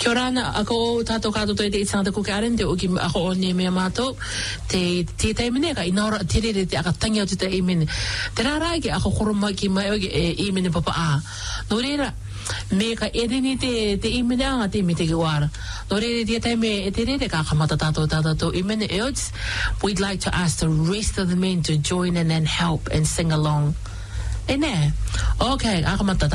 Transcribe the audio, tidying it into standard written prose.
Kia ora ana, ako tātou kātou toi te itanga ko Karen, te uki ako o ne mea mātou, te taimene ka inaora tirere te aka tangi au te imene. Te rārai ke ako koroma ki mai o e imene papa a. No reira, me ka erini te imene anga te me te ki wara. No reira te taime e te rere ka kamata tātou imene e otis. We'd like to ask the rest of the men to join in and help and sing along. E ne? Okay, akamata